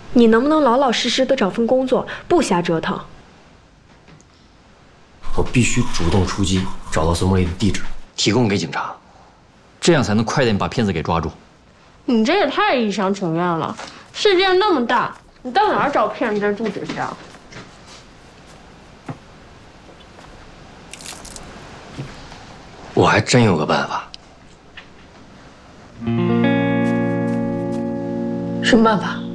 你能不能老老实实的找份工作，不瞎折腾？ 我必须主动出击，找到孙梦丽的地址，提供给警察，这样才能快点把骗子给抓住。 你这也太一厢情愿了。世界那么大，你到哪儿找骗人家住址去啊？ 我还真有个办法。 什么办法？